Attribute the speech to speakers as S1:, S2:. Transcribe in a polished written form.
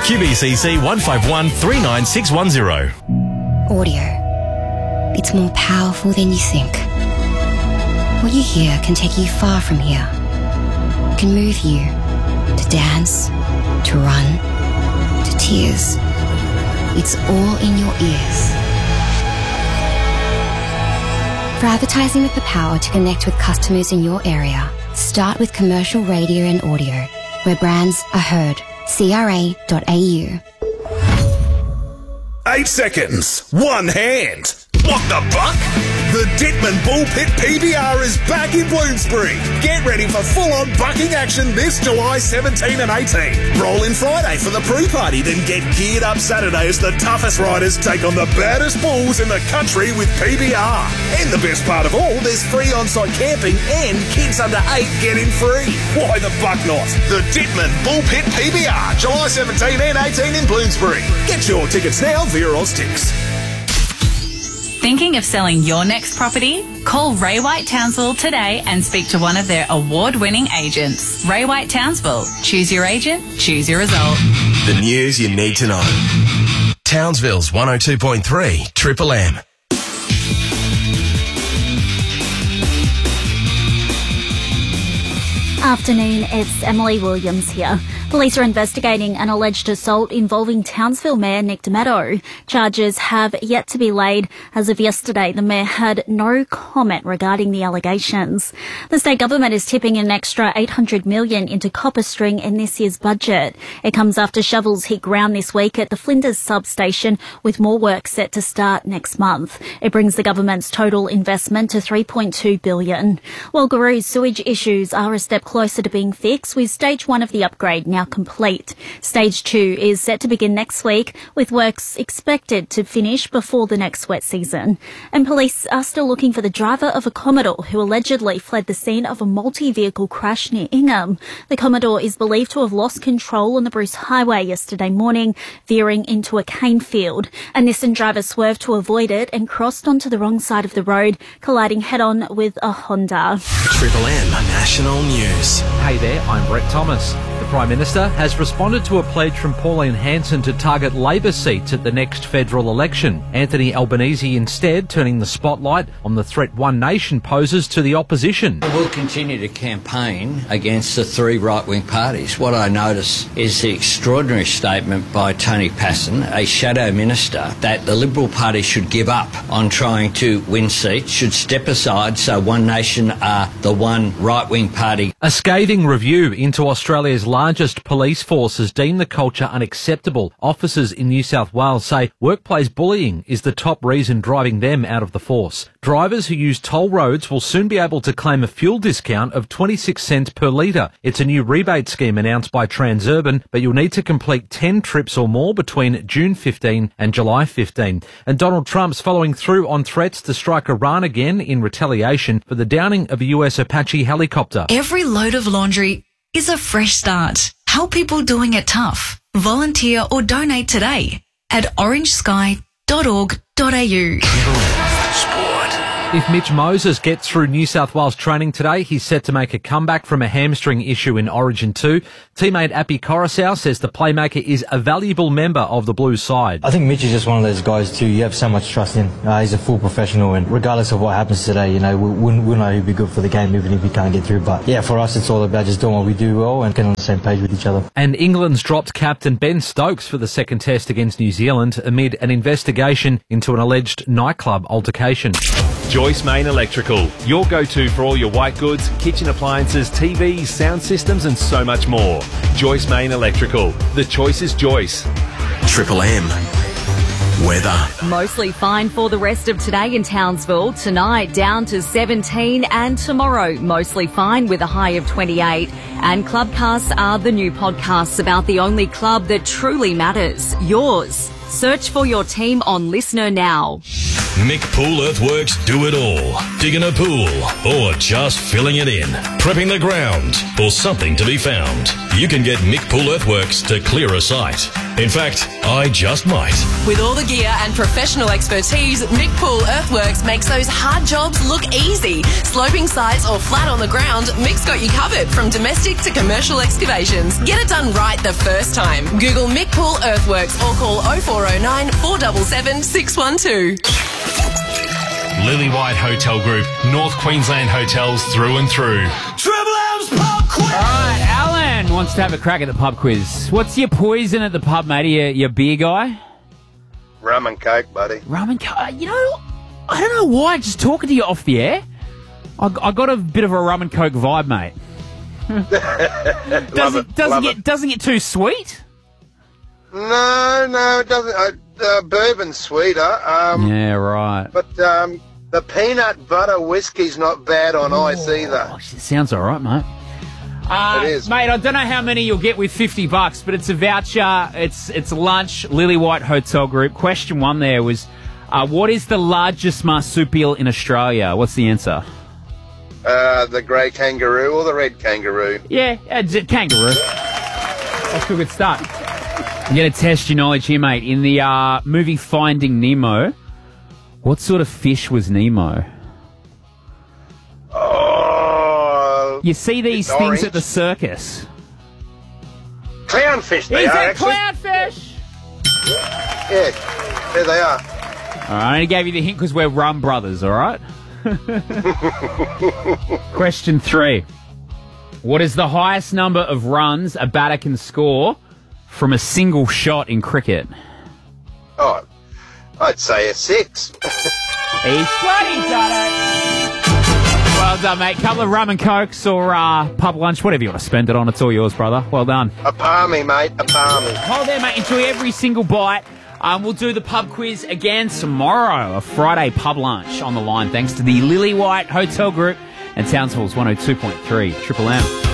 S1: QBCC 151 39610.
S2: Audio. It's more powerful than you think. What you hear can take you far from here. It can move you to dance, to run, to tears. It's all in your ears. For advertising with the power to connect with customers in your area, start with commercial radio and audio, where brands are heard. CRA.au.
S3: 8 seconds. One hand. What the buck? The Dittman Bullpit PBR is back in Bloomsbury. Get ready for full-on bucking action this July 17 and 18. Roll in Friday for the pre-party, then get geared up Saturday as the toughest riders take on the baddest bulls in the country with PBR. And the best part of all, there's free on-site camping and kids under 8 get in free. Why the buck not? The Dittman Bullpit PBR, July 17 and 18 in Bloomsbury. Get your tickets now via Oztix.
S4: Thinking of selling your next property? Call Ray White Townsville today and speak to one of their award-winning agents. Ray White Townsville. Choose your agent, choose your result.
S1: The news you need to know. Townsville's 102.3 Triple M.
S5: Afternoon, it's Emily Williams here. Police are investigating an alleged assault involving Townsville Mayor Nick Demeto. Charges have yet to be laid. As of yesterday, the Mayor had no comment regarding the allegations. The state government is tipping an extra $800 million into copper string in this year's budget. It comes after shovels hit ground this week at the Flinders substation, with more work set to start next month. It brings the government's total investment to $3.2 billion. Walgaroos sewage issues are a step closer to being fixed, with stage 1 of the upgrade now complete. Stage 2 is set to begin next week, with works expected to finish before the next wet season. And police are still looking for the driver of a Commodore who allegedly fled the scene of a multi-vehicle crash near Ingham. The Commodore is believed to have lost control on the Bruce Highway yesterday morning, veering into a cane field. A Nissan driver swerved to avoid it and crossed onto the wrong side of the road, colliding head-on with a Honda.
S1: Triple M National News.
S6: Hey there, I'm Brett Thomas. The Prime Minister has responded to a pledge from Pauline Hanson to target Labor seats at the next federal election. Anthony Albanese instead turning the spotlight on the threat One Nation poses to the opposition.
S7: I will continue to campaign against the three right-wing parties. What I notice is the extraordinary statement by Tony Passon, a shadow minister, that the Liberal Party should give up on trying to win seats, should step aside so One Nation are the one right-wing party.
S6: A scathing review into Australia's largest police force has deemed the culture unacceptable. Officers in New South Wales say workplace bullying is the top reason driving them out of the force. Drivers who use toll roads will soon be able to claim a fuel discount of 26 cents per litre. It's a new rebate scheme announced by Transurban, but you'll need to complete 10 trips or more between June 15 and July 15. And Donald Trump's following through on threats to strike Iran again in retaliation for the downing of a US Apache helicopter.
S8: Every load of laundry is a fresh start. Help people doing it tough. Volunteer or donate today at orangesky.org.au.
S6: If Mitch Moses gets through New South Wales training today, he's set to make a comeback from a hamstring issue in Origin 2. Teammate Appy Coruscant says the playmaker is a valuable member of the Blues side.
S9: I think Mitch is just one of those guys too. You have so much trust in. He's a full professional, and regardless of what happens today, you know, we'll know he'll be good for the game even if he can't get through. But yeah, for us it's all about just doing what we do well and getting on the same page with each other.
S6: And England's dropped captain Ben Stokes for the second test against New Zealand amid an investigation into an alleged nightclub altercation.
S10: Joyce Main Electrical, your go-to for all your white goods, kitchen appliances, TVs, sound systems and so much more. Joyce Main Electrical. The choice is Joyce.
S1: Triple M. Weather.
S11: Mostly fine for the rest of today in Townsville. Tonight down to 17 and tomorrow mostly fine with a high of 28. And Clubcasts are the new podcasts about the only club that truly matters, yours. Search for your team on Listener now.
S12: Mick Pool Earthworks do it all. Digging a pool or just filling it in. Prepping the ground or something to be found. You can get Mick Pool Earthworks to clear a site. In fact, I just might.
S13: With all the gear and professional expertise, Mick Pool Earthworks makes those hard jobs look easy. Sloping sites or flat on the ground, Mick's got you covered from domestic to commercial excavations. Get it done right the first time. Google Mick Pool Earthworks or call 0409 477 612.
S10: Lily-White Hotel Group, North Queensland hotels through and through.
S14: Triple M's pub quiz!
S15: All right, Alan wants to have a crack at the pub quiz. What's your poison at the pub, matey? Your beer guy?
S16: Rum and Coke, buddy.
S15: Rum and Coke. You know, I don't know why, just talking to you off the air, I got a bit of a rum and Coke vibe, mate. Doesn't get too sweet?
S16: No, it doesn't. Bourbon's sweeter.
S15: Yeah, right.
S16: But the peanut butter whiskey's not bad on ice either.
S15: It sounds all right, mate.
S16: It is.
S15: Mate, I don't know how many you'll get with $50, but it's a voucher. It's lunch, Lily-White Hotel Group. Question 1 there was, what is the largest marsupial in Australia? What's the answer?
S16: The grey kangaroo or the red kangaroo?
S15: Yeah, kangaroo. That's a good start. I'm going to test your knowledge here, mate. In the movie Finding Nemo, what sort of fish was Nemo?
S16: Oh,
S15: you see these things at the circus.
S16: Clownfish, they
S15: Is
S16: are,
S15: it
S16: actually.
S15: clownfish?
S16: Yeah, there they are.
S15: All right, I only gave you the hint because we're rum brothers, all right? Question 3. What is the highest number of runs a batter can score from a single shot in cricket?
S16: Oh, I'd say a 6.
S15: He's bloody done it. Well done, mate. Couple of rum and cokes or pub lunch, whatever you want to spend it on. It's all yours, brother. Well done.
S16: A palmy, mate. A palmy.
S15: Hold there, mate. Enjoy every single bite. We'll do the pub quiz again tomorrow. A Friday pub lunch on the line, thanks to the Lily-White Hotel Group and Townsville's 102.3 Triple M.